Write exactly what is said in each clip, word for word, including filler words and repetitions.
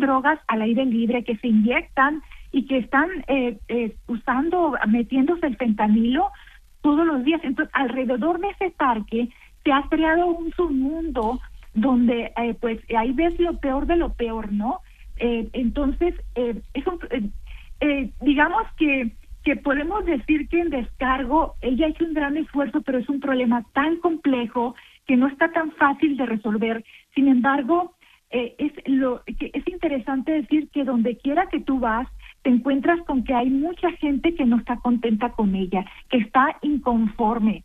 drogas al aire libre, que se inyectan y que están eh, eh, usando, metiéndose el fentanilo todos los días. Entonces, alrededor de ese parque se ha creado un submundo donde eh, pues ahí ves lo peor de lo peor, ¿no? Eh, entonces, eh, es un, eh, eh, digamos que que podemos decir que en Descargo ella ha hecho un gran esfuerzo, pero es un problema tan complejo que no está tan fácil de resolver. Sin embargo, eh, es lo que es interesante decir que donde quiera que tú vas, te encuentras con que hay mucha gente que no está contenta con ella, que está inconforme.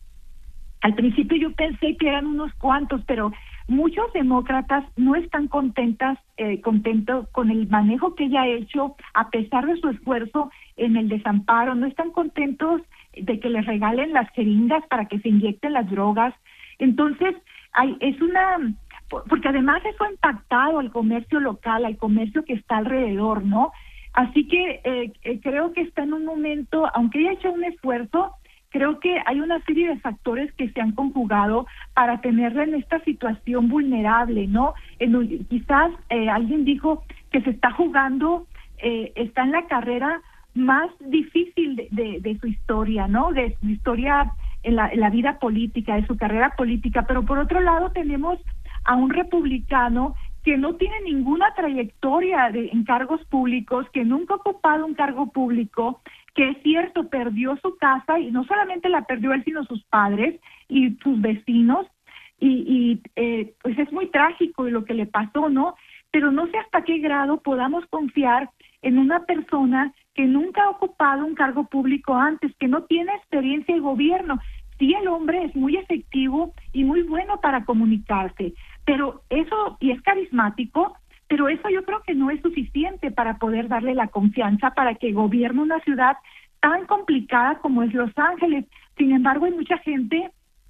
Al principio yo pensé que eran unos cuantos, pero muchos demócratas no están contentas, eh, contentos con el manejo que ella ha hecho, a pesar de su esfuerzo en el desamparo. No están contentos de que les regalen las jeringas para que se inyecten las drogas. Entonces, hay, es una... porque además eso ha impactado al comercio local, al comercio que está alrededor, ¿no? Así que eh, eh, creo que está en un momento, aunque ella ha hecho un esfuerzo, creo que hay una serie de factores que se han conjugado para tenerla en esta situación vulnerable, ¿no? En, quizás eh, alguien dijo que se está jugando, eh, está en la carrera más difícil de, de, de su historia, ¿no? De su historia en la, en la vida política, de su carrera política. Pero por otro lado tenemos a un republicano que no tiene ninguna trayectoria de, en cargos públicos, que nunca ha ocupado un cargo público, que es cierto, perdió su casa, y no solamente la perdió él, sino sus padres y sus vecinos, y, y eh, pues es muy trágico lo que le pasó, ¿no? Pero no sé hasta qué grado podamos confiar en una persona que nunca ha ocupado un cargo público antes, que no tiene experiencia de gobierno. Sí, el hombre es muy efectivo y muy bueno para comunicarse, pero eso, y es carismático, pero eso yo creo que no es suficiente para poder darle la confianza para que gobierne una ciudad tan complicada como es Los Ángeles. Sin embargo, hay mucha gente,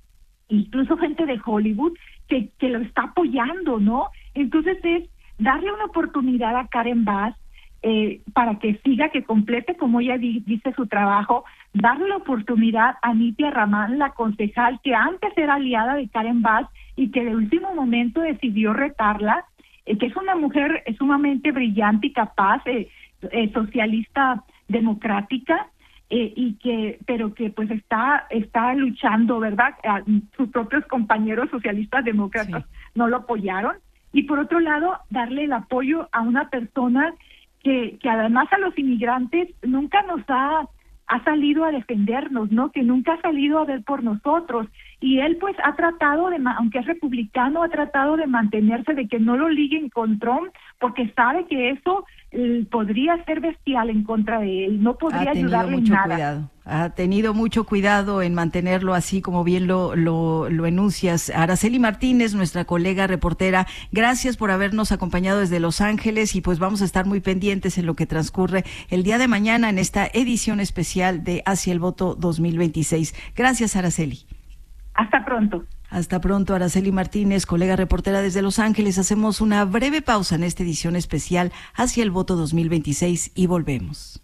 incluso gente de Hollywood, que, que lo está apoyando, ¿no? Entonces es darle una oportunidad a Karen Bass eh, para que siga, que complete, como ella di, dice, su trabajo, darle la oportunidad a Nitia Raman, la concejal que antes era aliada de Karen Bass y que de último momento decidió retarla, eh, que es una mujer sumamente brillante y capaz, eh, eh, socialista democrática, eh, y que, pero que pues está está luchando, ¿verdad? A, sus propios compañeros socialistas demócratas sí. no lo apoyaron. Y por otro lado, darle el apoyo a una persona que, que además a los inmigrantes nunca nos ha, ha salido a defendernos, ¿no? Que nunca ha salido a ver por nosotros. Y él pues ha tratado de, aunque es republicano, ha tratado de mantenerse, de que no lo liguen con Trump, porque sabe que eso eh, podría ser bestial en contra de él, no podría ayudarle en nada. Cuidado. Ha tenido mucho cuidado en mantenerlo así como bien lo, lo, lo enuncias. Araceli Martínez, nuestra colega reportera, gracias por habernos acompañado desde Los Ángeles, y pues vamos a estar muy pendientes en lo que transcurre el día de mañana en esta edición especial de Hacia el Voto dos mil veintiséis. Gracias, Araceli. Hasta pronto. Hasta pronto, Araceli Martínez, colega reportera desde Los Ángeles. Hacemos una breve pausa en esta edición especial Hacia el Voto dos mil veintiséis y volvemos.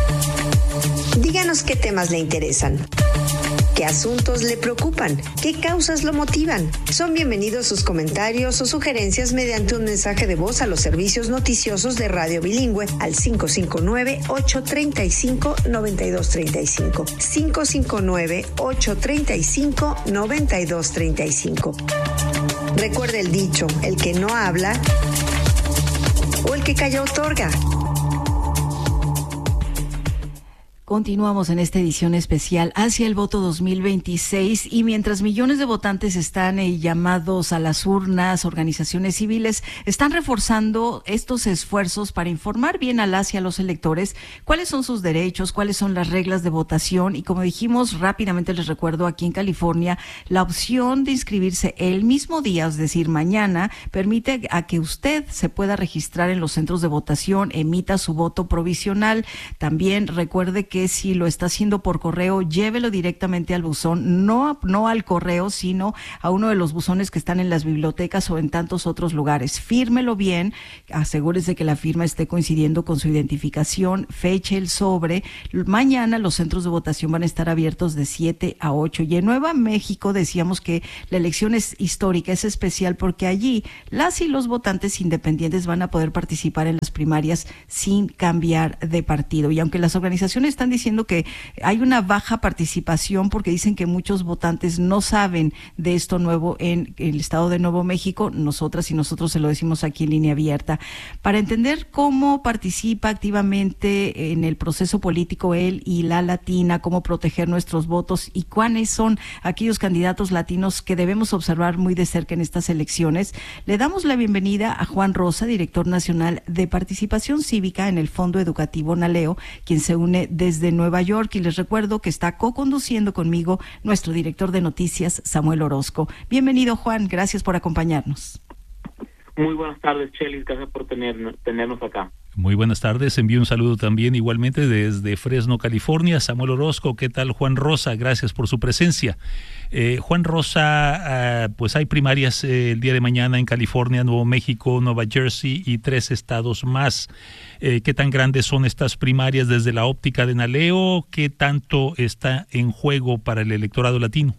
Díganos qué temas le interesan, qué asuntos le preocupan, qué causas lo motivan. Son bienvenidos sus comentarios o sugerencias mediante un mensaje de voz a los servicios noticiosos de Radio Bilingüe al cinco cinco nueve, ocho tres cinco, nueve dos tres cinco. cinco cinco nueve, ocho tres cinco, nueve dos tres cinco. Recuerde el dicho, el que no habla o el que calla otorga. Continuamos en esta edición especial Hacia el Voto dos mil veintiséis, y mientras millones de votantes están eh, llamados a las urnas, organizaciones civiles están reforzando estos esfuerzos para informar bien a las y a los electores cuáles son sus derechos, cuáles son las reglas de votación. Y como dijimos, rápidamente les recuerdo, aquí en California, la opción de inscribirse el mismo día, es decir, mañana, permite a que usted se pueda registrar en los centros de votación, emita su voto provisional. También recuerde que que si lo está haciendo por correo, llévelo directamente al buzón, no, no al correo, sino a uno de los buzones que están en las bibliotecas o en tantos otros lugares. Fírmelo bien, asegúrese que la firma esté coincidiendo con su identificación, feche el sobre. Mañana los centros de votación van a estar abiertos de siete a ocho. Y en Nueva México decíamos que la elección es histórica, es especial porque allí las y los votantes independientes van a poder participar en las primarias sin cambiar de partido. Y aunque las organizaciones están diciendo que hay una baja participación porque dicen que muchos votantes no saben de esto nuevo en el estado de Nuevo México, nosotras y nosotros se lo decimos aquí en Línea Abierta. Para entender cómo participa activamente en el proceso político él y la latina, cómo proteger nuestros votos y cuáles son aquellos candidatos latinos que debemos observar muy de cerca en estas elecciones, le damos la bienvenida a Juan Rosa, director nacional de Participación Cívica en el Fondo Educativo NALEO, quien se une desde Nueva York, y les recuerdo que está co-conduciendo conmigo nuestro director de noticias, Samuel Orozco. Bienvenido, Juan, gracias por acompañarnos. Muy buenas tardes, Chelis, gracias por tener, tenernos acá. Muy buenas tardes, envío un saludo también igualmente desde Fresno, California. Samuel Orozco, ¿qué tal? Juan Rosa, gracias por su presencia. Eh, Juan Rosa, uh, pues hay primarias eh, el día de mañana en California, Nuevo México, Nueva Jersey y tres estados más. Eh, ¿Qué tan grandes son estas primarias desde la óptica de NALEO? ¿Qué tanto está en juego para el electorado latino?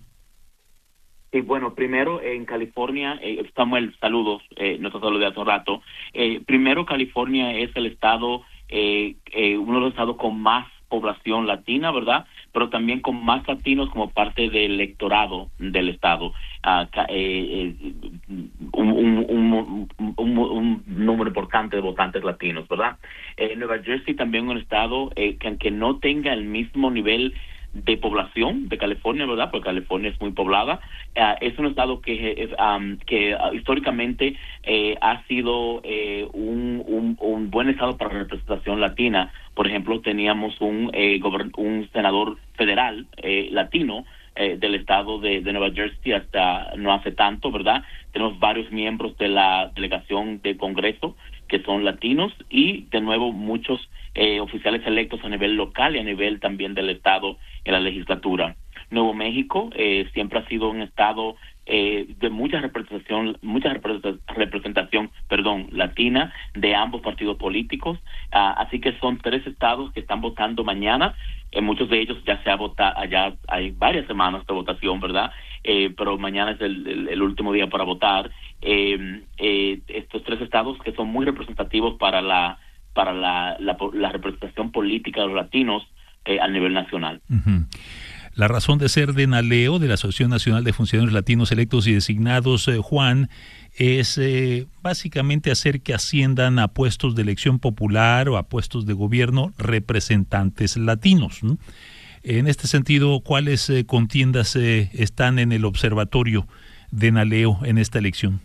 Y bueno, primero en California, eh, Samuel, saludos, eh, no te saludé hace un rato. Eh, primero, California es el estado, eh, eh, uno de los estados con más población latina, ¿verdad? Pero también con más latinos como parte del electorado del estado. Uh, eh, eh, un, un, un, un, un número importante de votantes latinos, ¿verdad? Eh, Nueva Jersey también un estado eh, que aunque no tenga el mismo nivel de población de California, ¿verdad? Porque California es muy poblada. Uh, es un estado que um, que uh, históricamente eh, ha sido eh, un, un, un buen estado para la representación latina. Por ejemplo, teníamos un eh, gobern- un senador federal eh, latino eh, del estado de, de Nueva Jersey hasta no hace tanto, ¿verdad? Tenemos varios miembros de la delegación de Congreso que son latinos y, de nuevo, muchos eh, oficiales electos a nivel local y a nivel también del estado en la legislatura. Nuevo México eh, siempre ha sido un estado eh, de mucha representación, mucha representación, perdón, latina de ambos partidos políticos. Uh, así que son tres estados que están votando mañana. En muchos de ellos ya se ha votado, ya hay varias semanas de votación, ¿verdad? Eh, pero mañana es el, el, el último día para votar. Eh, eh, estos tres estados que son muy representativos para la para la, la, la representación política de los latinos eh, a nivel nacional. Uh-huh. La razón de ser de NALEO, de la Asociación Nacional de Funcionarios Latinos Electos y Designados, eh, Juan, es eh, básicamente hacer que asciendan a puestos de elección popular o a puestos de gobierno representantes latinos, ¿no? En este sentido, ¿cuáles eh, contiendas eh, están en el observatorio de NALEO en esta elección?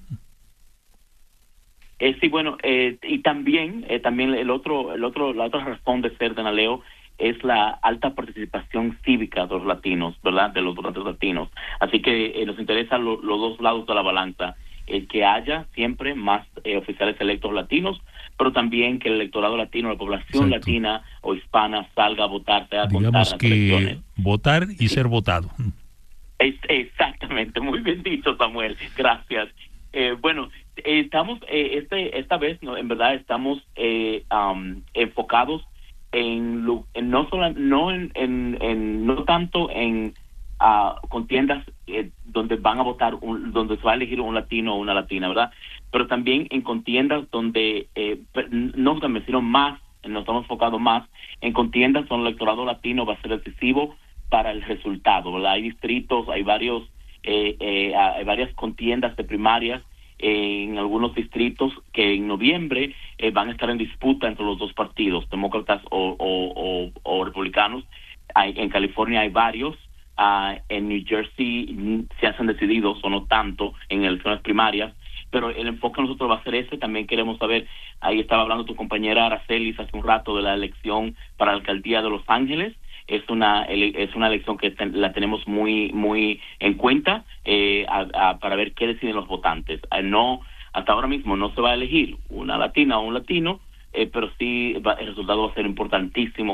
Eh, sí, bueno, eh, y también, eh, también el otro, el otro, la otra razón de ser de NALEO es la alta participación cívica de los latinos, ¿verdad? De los votantes latinos. Así que eh, nos interesa lo, los dos lados de la balanza, el que haya siempre más eh, oficiales electos latinos, pero también que el electorado latino, la población Exacto. latina o hispana salga a votar, sea a contar Digamos las que elecciones. Votar y sí. ser votado. Es, exactamente, muy bien dicho, Samuel. Gracias. Eh, bueno, eh, estamos eh, este esta vez, no, en verdad, estamos eh, um, enfocados en, en no solo no en, en, en no tanto en uh, contiendas eh, donde van a votar un, donde se va a elegir un latino o una latina, ¿verdad? Pero también en contiendas donde eh, no también sino más nos estamos enfocados más en contiendas donde el electorado latino va a ser decisivo para el resultado, ¿verdad? Hay distritos, hay varios eh, eh, hay varias contiendas de primarias en algunos distritos que en noviembre eh, van a estar en disputa entre los dos partidos, demócratas o, o, o, o republicanos. Hay, en California hay varios, uh, en New Jersey se hacen decididos o no tanto en elecciones primarias, pero el enfoque de nosotros va a ser ese. También queremos saber, ahí estaba hablando tu compañera Aracelis hace un rato de la elección para la alcaldía de Los Ángeles. Es una es una elección que ten, la tenemos muy muy en cuenta eh, a, a, para ver qué deciden los votantes. Eh, no hasta ahora mismo no se va a elegir una latina o un latino, eh, pero sí va, el resultado va a ser importantísimo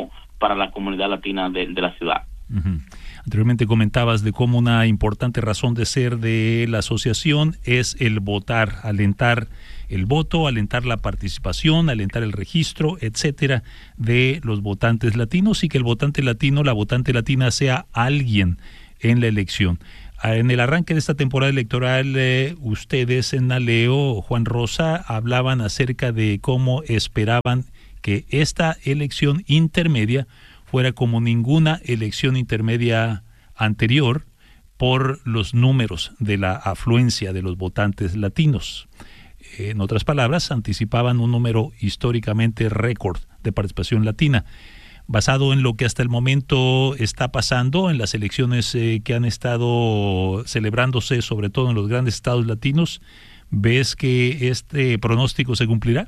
para la comunidad latina de, de la ciudad. Uh-huh. Anteriormente comentabas de cómo una importante razón de ser de la asociación es el votar, alentar el voto, alentar la participación, alentar el registro, etcétera, de los votantes latinos, y que el votante latino, la votante latina, sea alguien en la elección. En el arranque de esta temporada electoral, eh, ustedes en Naleo, Juan Rosa, hablaban acerca de cómo esperaban que esta elección intermedia fuera como ninguna elección intermedia anterior por los números de la afluencia de los votantes latinos. En otras palabras, anticipaban un número históricamente récord de participación latina. Basado en lo que hasta el momento está pasando en las elecciones eh, que han estado celebrándose, sobre todo en los grandes estados latinos, ¿ves que este pronóstico se cumplirá?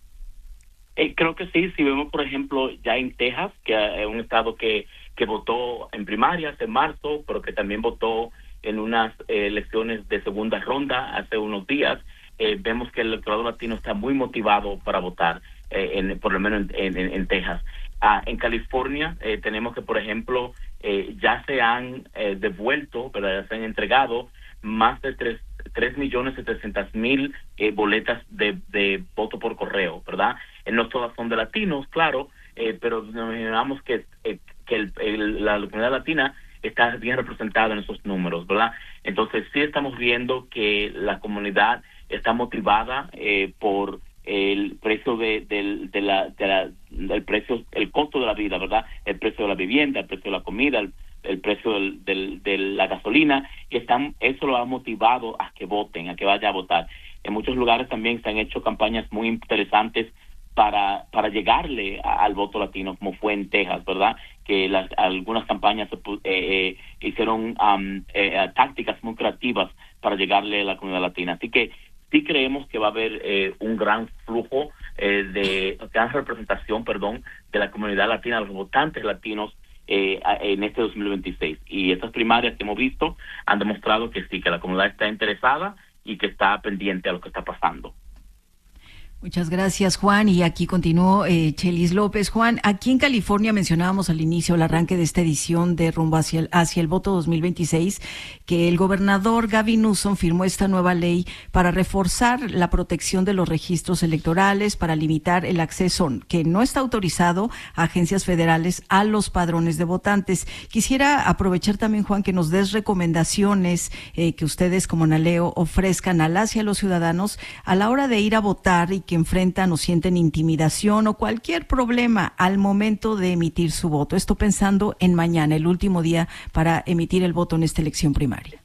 Eh, creo que sí. Si vemos, por ejemplo, ya en Texas, que es un estado que, que votó en primarias en marzo, pero que también votó en unas eh, elecciones de segunda ronda hace unos días, eh, vemos que el electorado latino está muy motivado para votar, eh, en, por lo menos en, en, en Texas. Ah, en California eh, tenemos que, por ejemplo, eh, ya se han eh, devuelto, ¿verdad? Ya se han entregado más de tres tres millones setecientas mil eh, boletas de, de voto por correo, ¿verdad? Eh, no todas son de latinos, claro, eh, pero nos imaginamos que, eh, que el, el, la comunidad latina está bien representada en esos números, ¿verdad? Entonces sí estamos viendo que la comunidad está motivada eh, por el precio de, de, de la, de la, del precio, el costo de la vida, ¿verdad? El precio de la vivienda, el precio de la comida, el, el precio del, del, de la gasolina, y están, eso lo ha motivado a que voten, a que vaya a votar. En muchos lugares también se han hecho campañas muy interesantes para para llegarle a, al voto latino, como fue en Texas, ¿verdad? Que las algunas campañas eh, eh, hicieron um, eh, tácticas muy creativas para llegarle a la comunidad latina. Así que sí creemos que va a haber eh, un gran flujo eh, de gran representación, perdón, de la comunidad latina, de los votantes latinos eh, en este dos mil veintiséis. Y estas primarias que hemos visto han demostrado que sí, que la comunidad está interesada y que está pendiente a lo que está pasando. Muchas gracias, Juan. Y aquí continuó eh, Chelis López. Juan, aquí en California mencionábamos al inicio, al arranque de esta edición de Rumbo hacia el, hacia el voto dos mil veintiséis, que el gobernador Gavin Newsom firmó esta nueva ley para reforzar la protección de los registros electorales, para limitar el acceso que no está autorizado a agencias federales a los padrones de votantes. Quisiera aprovechar también, Juan, que nos des recomendaciones eh, que ustedes como Naleo ofrezcan a las y a los ciudadanos a la hora de ir a votar y que que enfrentan o sienten intimidación o cualquier problema al momento de emitir su voto. Esto pensando en mañana, el último día para emitir el voto en esta elección primaria.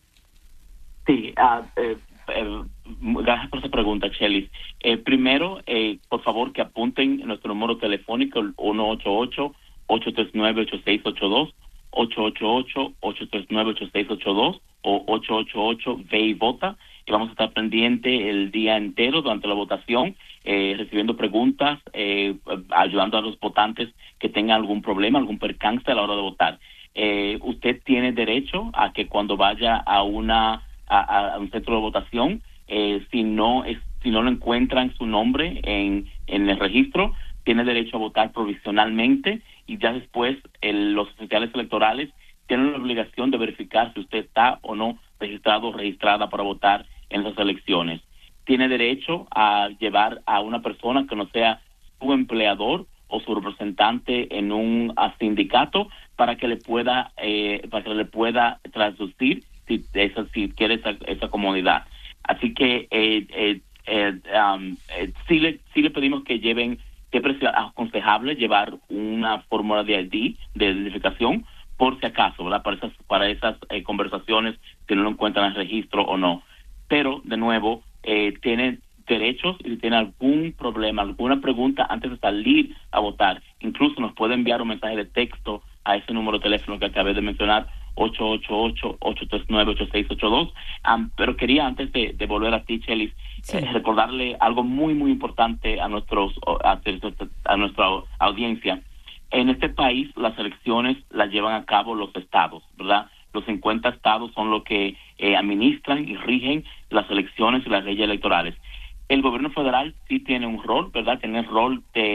Sí, uh, eh, eh, gracias por esa pregunta, Chelis. Eh, primero, eh, por favor, que apunten nuestro número telefónico, el uno ocho ocho, ocho tres nueve, ocho seis ocho dos, ocho ocho ocho, ocho tres nueve, ocho seis ocho dos o ocho ocho ocho, ve y vota. Y vamos a estar pendiente el día entero durante la votación, eh, recibiendo preguntas, eh, ayudando a los votantes que tengan algún problema, algún percance a la hora de votar. Eh, usted tiene derecho a que cuando vaya a una a, a un centro de votación, eh, si no es si no lo encuentran su nombre en en el registro, tiene derecho a votar provisionalmente, y ya después el, los oficiales electorales tienen la obligación de verificar si usted está o no registrado o registrada para votar en las elecciones. Tiene derecho a llevar a una persona que no sea su empleador o su representante en un sindicato para que le pueda eh, para que le pueda traducir si esa, si quiere esa, esa comodidad. Así que eh, eh, eh, um, eh, sí le sí le pedimos que lleven, que es aconsejable llevar una fórmula de I D, de identificación, por si acaso, ¿verdad? Para esas para esas eh, conversaciones que no lo encuentran en el registro o no. Pero, de nuevo, eh, tiene derechos, y si tiene algún problema, alguna pregunta antes de salir a votar, incluso nos puede enviar un mensaje de texto a ese número de teléfono que acabé de mencionar, ocho ocho ocho, ocho tres nueve, ocho seis ocho dos. Um, pero quería, antes de, de volver a ti, Chelis, sí. eh, recordarle algo muy, muy importante a nuestros a, a nuestra audiencia. En este país, las elecciones las llevan a cabo los estados, ¿verdad? Los cincuenta estados son los que eh, administran y rigen las elecciones y las leyes electorales. El gobierno federal sí tiene un rol, ¿verdad? Tiene el rol de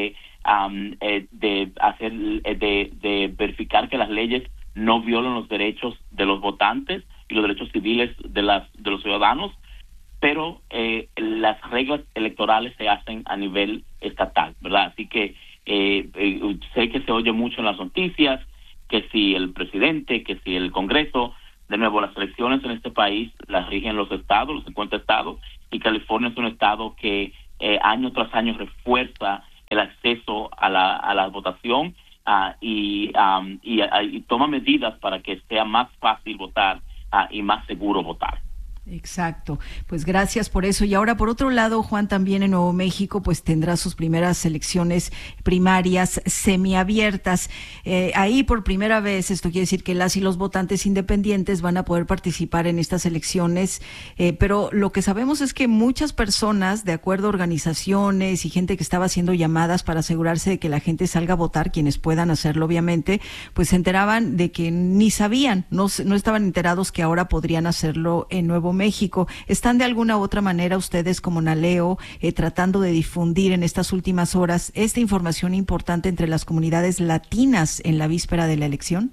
um, eh, de hacer eh, de, de verificar que las leyes no violan los derechos de los votantes y los derechos civiles de las de los ciudadanos, pero eh, las reglas electorales se hacen a nivel estatal, ¿verdad? Así que eh, eh, sé que se oye mucho en las noticias que si el presidente, que si el Congreso, de nuevo, las elecciones en este país las rigen los estados, los cincuenta estados, y California es un estado que eh, año tras año refuerza el acceso a la, a la votación uh, y, um, y, uh, y toma medidas para que sea más fácil votar uh, y más seguro votar. Exacto, pues gracias por eso. Y ahora, por otro lado, Juan, también en Nuevo México pues tendrá sus primeras elecciones primarias semiabiertas. Eh, ahí por primera vez, esto quiere decir que las y los votantes independientes van a poder participar en estas elecciones, eh, pero lo que sabemos es que muchas personas, de acuerdo a organizaciones y gente que estaba haciendo llamadas para asegurarse de que la gente salga a votar, quienes puedan hacerlo obviamente, pues se enteraban de que ni sabían, no, no estaban enterados que ahora podrían hacerlo en Nuevo México. México. ¿Están de alguna u otra manera ustedes como NALEO eh, tratando de difundir en estas últimas horas esta información importante entre las comunidades latinas en la víspera de la elección?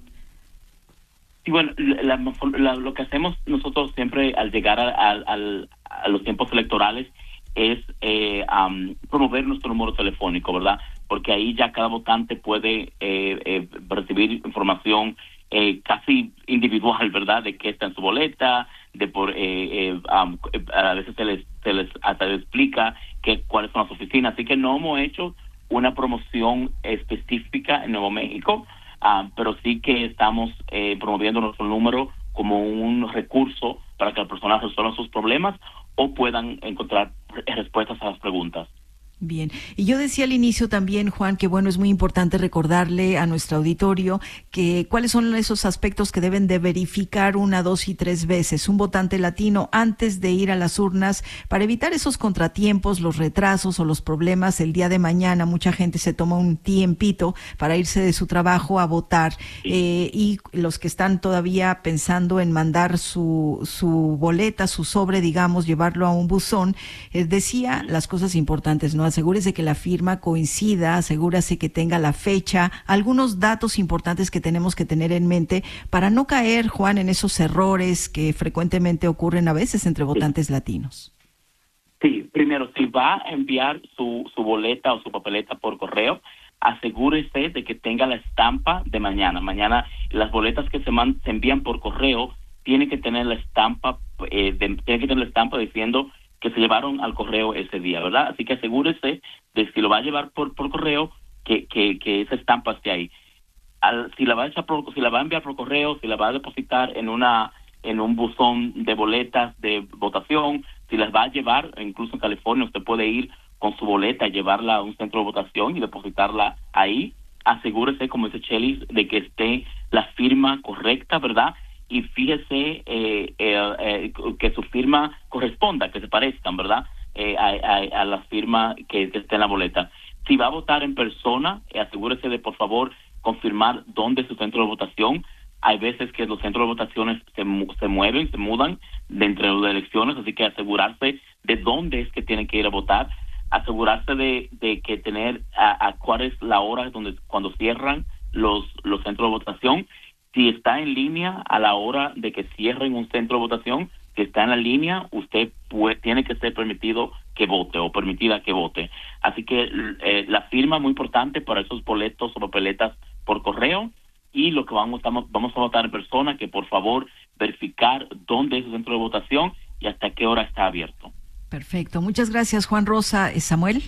Sí, bueno, la, la, lo que hacemos nosotros siempre al llegar a, a, a, a los tiempos electorales es eh, um, promover nuestro número telefónico, ¿verdad? Porque ahí ya cada votante puede eh, eh, recibir información eh, casi individual, ¿verdad? De qué está en su boleta, de por eh, eh, um, a veces se les se les hasta les explica que cuáles son las oficinas, así que no hemos hecho una promoción específica en Nuevo México, uh, pero sí que estamos eh, promoviendo nuestro número como un recurso para que las personas resuelvan sus problemas o puedan encontrar respuestas a las preguntas. Bien, y yo decía al inicio también, Juan, que bueno, es muy importante recordarle a nuestro auditorio que cuáles son esos aspectos que deben de verificar una, dos y tres veces un votante latino antes de ir a las urnas para evitar esos contratiempos, los retrasos o los problemas el día de mañana. Mucha gente se toma un tiempito para irse de su trabajo a votar eh, y los que están todavía pensando en mandar su, su boleta, su sobre, digamos, llevarlo a un buzón, eh, decía las cosas importantes, ¿no? Asegúrese que la firma coincida, asegúrese que tenga la fecha, algunos datos importantes que tenemos que tener en mente para no caer, Juan, en esos errores que frecuentemente ocurren a veces entre votantes latinos. Sí, primero, si va a enviar su, su boleta o su papeleta por correo, asegúrese de que tenga la estampa de mañana. Mañana las boletas que se, man, se envían por correo tienen que tener la estampa, eh, de, tienen que tener la estampa diciendo que se llevaron al correo ese día, ¿verdad? Así que asegúrese de si lo va a llevar por por correo que que, que esa estampa esté ahí. Al, si la va a echar por, si la va a enviar por correo, si la va a depositar en una en un buzón de boletas de votación, si las va a llevar, incluso en California usted puede ir con su boleta, llevarla a un centro de votación y depositarla ahí. Asegúrese, como dice Chelis, de que esté la firma correcta, ¿verdad? Y fíjese eh, eh, eh, que su firma corresponda, que se parezcan, ¿verdad? Eh, a, a, a la firma que, que esté en la boleta. Si va a votar en persona, eh, asegúrese de, por favor, confirmar dónde es su centro de votación. Hay veces que los centros de votaciones se, se mueven, se mudan dentro de elecciones, así que asegurarse de dónde es que tienen que ir a votar. Asegurarse de, de que tener a, a cuál es la hora donde cuando cierran los, los centros de votación. Si está en línea a la hora de que cierren un centro de votación, si está en la línea, usted puede, tiene que ser permitido que vote o permitida que vote. Así que eh, la firma es muy importante para esos boletos o papeletas por correo, y lo que vamos, estamos, vamos a votar en persona, que por favor verificar dónde es el centro de votación y hasta qué hora está abierto. Perfecto. Muchas gracias, Juan Rosa. ¿Samuel?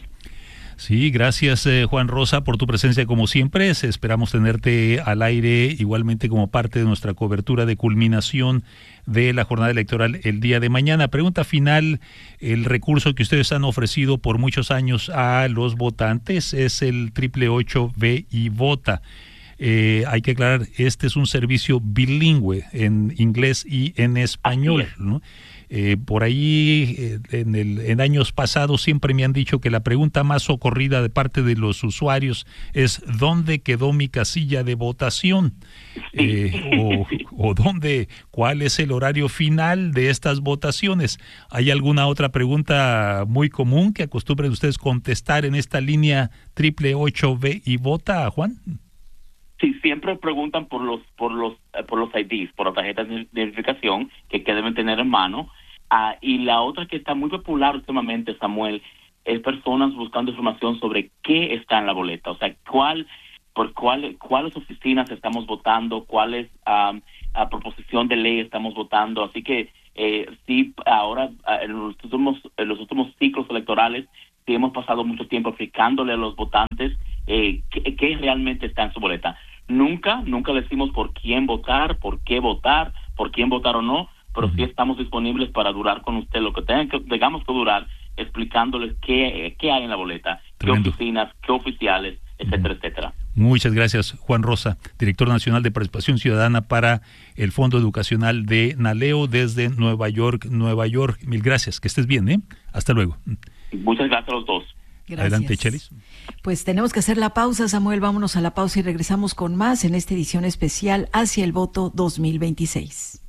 Sí, gracias eh, Juan Rosa por tu presencia como siempre. Esperamos tenerte al aire igualmente como parte de nuestra cobertura de culminación de la jornada electoral el día de mañana. Pregunta final, el recurso que ustedes han ofrecido por muchos años a los votantes es el triple ocho ve y vota. Eh, hay que aclarar, este es un servicio bilingüe en inglés y en español, ¿no? Eh, por ahí, eh, en, el, en años pasados, siempre me han dicho que la pregunta más socorrida de parte de los usuarios es ¿dónde quedó mi casilla de votación? Eh, o, o dónde, ¿cuál es el horario final de estas votaciones? ¿Hay alguna otra pregunta muy común que acostumbren ustedes contestar en esta línea triple ocho B y vota, Juan? Sí, siempre preguntan por los por los eh, por los I Ds, por las tarjetas de identificación que, que deben tener en mano. Uh, y la otra que está muy popular últimamente, Samuel, es personas buscando información sobre qué está en la boleta, o sea, cuál por cuál cuáles oficinas estamos votando, cuáles um, a proposición de ley estamos votando. Así que eh, sí, ahora en los últimos en los últimos ciclos electorales sí hemos pasado mucho tiempo explicándole a los votantes eh, qué, qué realmente está en su boleta. Nunca, nunca decimos por quién votar, por qué votar, por quién votar o no, pero sí estamos disponibles para durar con usted lo que tengan que, tengamos que durar, explicándoles qué, qué hay en la boleta, Tremendo. qué oficinas, qué oficiales, etcétera, uh-huh. etcétera. Muchas gracias, Juan Rosa, director nacional de Participación Ciudadana para el Fondo Educacional de NALEO desde Nueva York, Nueva York. Mil gracias, que estés bien, ¿eh? Hasta luego. Muchas gracias a los dos. Gracias. Adelante, Chelis. Pues tenemos que hacer la pausa, Samuel. Vámonos a la pausa y regresamos con más en esta edición especial hacia el voto dos mil veintiséis.